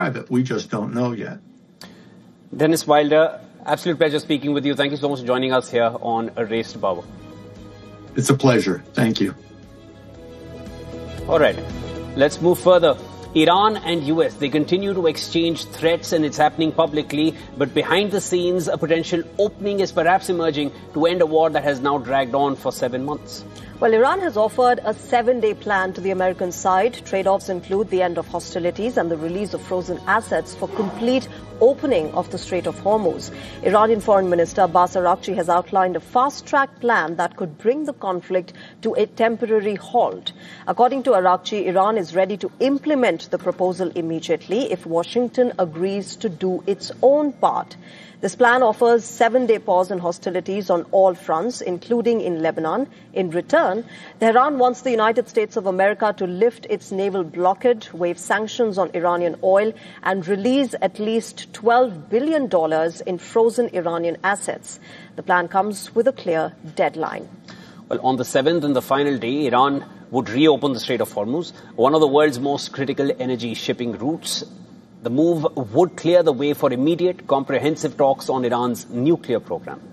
private. We just don't know yet. Dennis Wilder, absolute pleasure speaking with you. Thank you so much for joining us here on A Race to Power. It's a pleasure. Thank you. All right, let's move further. Iran and US, they continue to exchange threats and it's happening publicly. But behind the scenes, a potential opening is perhaps emerging to end a war that has now dragged on for 7 months. Well, Iran has offered a 7-day plan to the American side. Trade-offs include the end of hostilities and the release of frozen assets for complete opening of the Strait of Hormuz. Iranian Foreign Minister Abbas Araghchi has outlined a fast-track plan that could bring the conflict to a temporary halt. According to Araghchi, Iran is ready to implement the proposal immediately if Washington agrees to do its own part. This plan offers 7-day pause in hostilities on all fronts, including in Lebanon. In return, Tehran wants the United States of America to lift its naval blockade, waive sanctions on Iranian oil, and release at least $12 billion in frozen Iranian assets. The plan comes with a clear deadline. Well, on the 7th and the final day, Iran would reopen the Strait of Hormuz, one of the world's most critical energy shipping routes. The move would clear the way for immediate, comprehensive talks on Iran's nuclear program.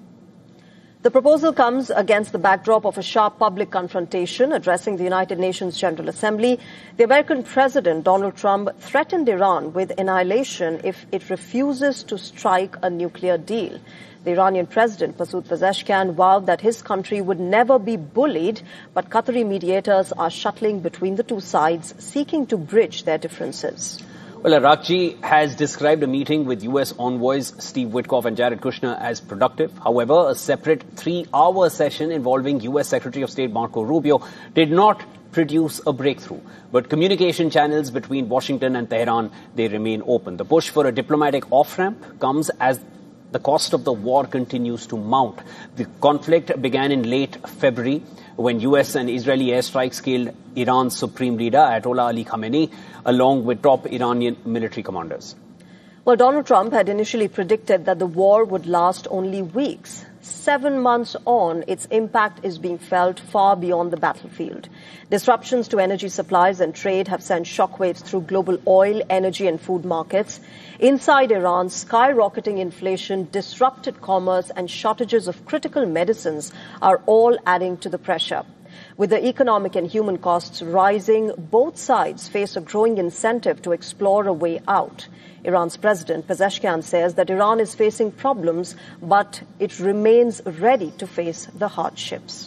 The proposal comes against the backdrop of a sharp public confrontation addressing the United Nations General Assembly. The American President, Donald Trump, threatened Iran with annihilation if it refuses to strike a nuclear deal. The Iranian President, Masoud Pezeshkian, vowed that his country would never be bullied, but Qatari mediators are shuttling between the two sides, seeking to bridge their differences. Well, Araghchi has described a meeting with U.S. envoys Steve Witkoff and Jared Kushner as productive. However, a separate 3-hour session involving U.S. Secretary of State Marco Rubio did not produce a breakthrough. But communication channels between Washington and Tehran, they remain open. The push for a diplomatic off-ramp comes as the cost of the war continues to mount. The conflict began in late February when U.S. and Israeli airstrikes killed Iran's supreme leader, Ayatollah Ali Khamenei, along with top Iranian military commanders. Well, Donald Trump had initially predicted that the war would last only weeks. 7 months on, its impact is being felt far beyond the battlefield. Disruptions to energy supplies and trade have sent shockwaves through global oil, energy and food markets. Inside Iran, skyrocketing inflation, disrupted commerce and shortages of critical medicines are all adding to the pressure. With the economic and human costs rising, both sides face a growing incentive to explore a way out. Iran's President Pezeshkian says that Iran is facing problems, but it remains ready to face the hardships.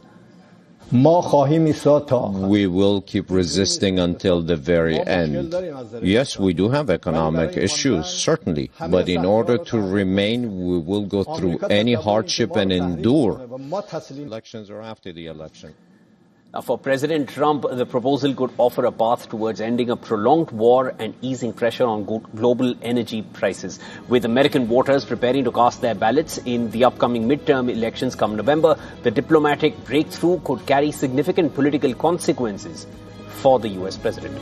We will keep resisting until the very end. Yes, we do have economic issues, certainly, but in order to remain, we will go through any hardship and endure. Elections or after the election. Now, for President Trump, the proposal could offer a path towards ending a prolonged war and easing pressure on global energy prices. With American voters preparing to cast their ballots in the upcoming midterm elections come November, the diplomatic breakthrough could carry significant political consequences for the U.S. president.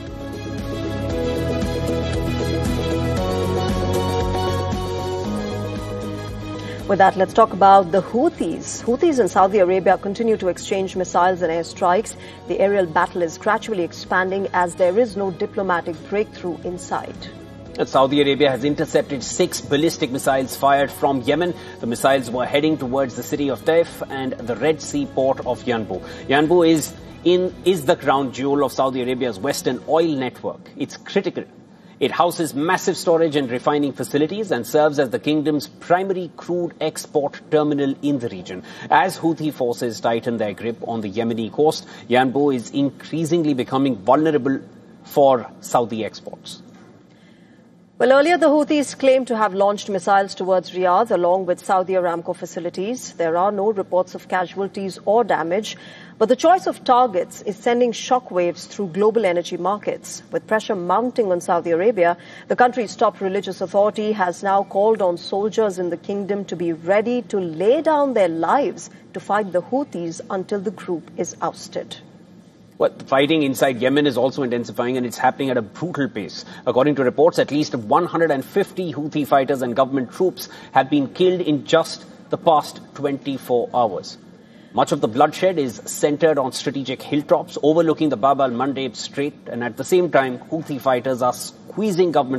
With that, let's talk about the Houthis. Houthis in Saudi Arabia continue to exchange missiles and airstrikes. The aerial battle is gradually expanding as there is no diplomatic breakthrough in sight. Saudi Arabia has intercepted 6 ballistic missiles fired from Yemen. The missiles were heading towards the city of Taif and the Red Sea port of Yanbu. Yanbu is the crown jewel of Saudi Arabia's western oil network. It's critical. It houses massive storage and refining facilities and serves as the kingdom's primary crude export terminal in the region. As Houthi forces tighten their grip on the Yemeni coast, Yanbu is increasingly becoming vulnerable for Saudi exports. Well, earlier the Houthis claimed to have launched missiles towards Riyadh along with Saudi Aramco facilities. There are no reports of casualties or damage, but the choice of targets is sending shockwaves through global energy markets. With pressure mounting on Saudi Arabia, the country's top religious authority has now called on soldiers in the kingdom to be ready to lay down their lives to fight the Houthis until the group is ousted. Well, the fighting inside Yemen is also intensifying and it's happening at a brutal pace. According to reports, at least 150 Houthi fighters and government troops have been killed in just the past 24 hours. Much of the bloodshed is centered on strategic hilltops overlooking the Bab al-Mandeb Strait, and at the same time, Houthi fighters are squeezing government